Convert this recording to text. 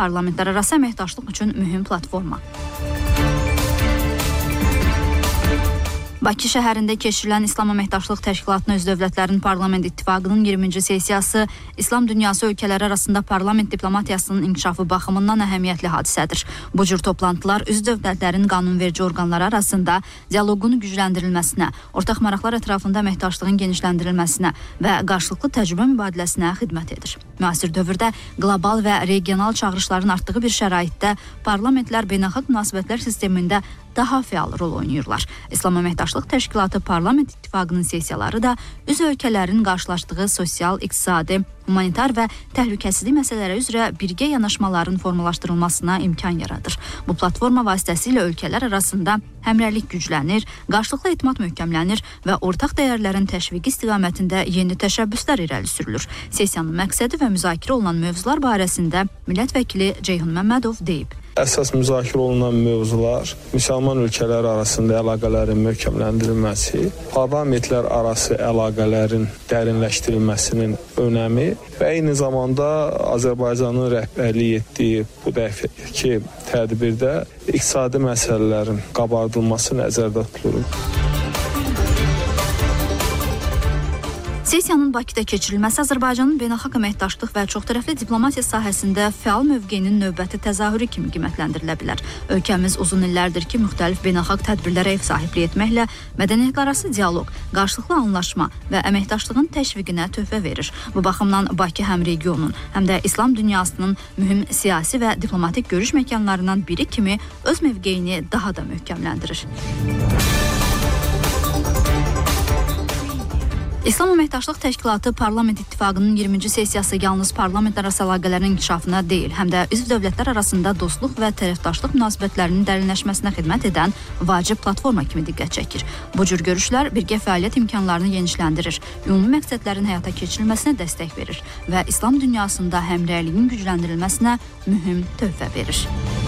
parlamentlərarası əməkdaşlıq üçün mühüm platforma. Bakı şəhərində keçirilən İslam Əməkdaşlıq Təşkilatının üzv dövlətlərin Parlament İttifaqının 20-ci sessiyası İslam dünyası ölkələri arasında parlament diplomatiyasının inkişafı baxımından əhəmiyyətli hadisədir. Bu cür toplantılar üzv dövlətlərin qanunverici orqanları arasında dialoqun gücləndirilməsinə, ortaq maraqlar ətrafında əməkdaşlığın genişləndirilməsinə və qarşılıqlı təcrübə mübadiləsinə xidmət edir. Müasir dövrdə qlobal və regional çağırışların artdığı bir şəraitdə parlamentlər beynəlxalq münasibətlər sistemində daha fəal rol oynayırlar. İslam Əməkdaşlıq Təşkilatı Parlament İttifaqının sessiyaları da üzv ölkələrin qarşılaşdığı sosial, iqtisadi, humanitar və təhlükəsizlik məsələləri üzrə birgə yanaşmaların formalaşdırılmasına imkan yaradır. Bu platforma vasitəsilə ölkələr arasında həmrəylik güclənir, qarşılıqlı etimad möhkəmlənir və ortaq dəyərlərin təşviqi istiqamətində yeni təşəbbüslər irəli sürülür. Sessiyanın məqsədi və müzakirə olunan mövzular barəsində millət vəkili Ceyhun Məmmədov deyib. Əsas müzakirə olunan mövzular müsəlman ölkələr arasında əlaqələrin möhkəmləndirilməsi, parlamentlər arası əlaqələrin dərinləşdirilməsinin önəmi və eyni zamanda Azərbaycanın rəhbərlik etdiyi bu dəfəki tədbirdə iqtisadi məsələlərin qabardılması nəzərdə tutulur. Sessiyanın Bakıda keçirilməsi Azərbaycanın beynəlxalq əməkdaşlıq və çoxtərəfli diplomatiya sahəsində fəal mövqeyinin növbəti təzahürü kimi qiymətləndirilə bilər. Ölkəmiz uzun illərdir ki, müxtəlif beynəlxalq tədbirlərə ev sahibliyi etməklə mədəniyyətlərarası dialoq, qarşılıqlı anlaşma və əməkdaşlığın təşviqinə töhfə verir. Bu baxımdan Bakı həm regionun, həm də İslam dünyasının mühüm siyasi və diplomatik görüş məkanlarından biri kimi öz mövqeyini daha da möhkəmləndirir. İslam Əməkdaşlıq Təşkilatı Parlament İttifaqının 20-ci sessiyası yalnız parlamentlərarası əlaqələrin inkişafına deyil, həm də üzv dövlətlər arasında dostluq və tərəfdaşlıq münasibətlərinin dərinləşməsinə xidmət edən vacib platforma kimi diqqət çəkir. Bu cür görüşlər birgə fəaliyyət imkanlarını genişləndirir, ümumi məqsədlərin həyata keçirilməsinə dəstək verir və İslam dünyasında həmrəyliyin gücləndirilməsinə mühüm töhfə verir.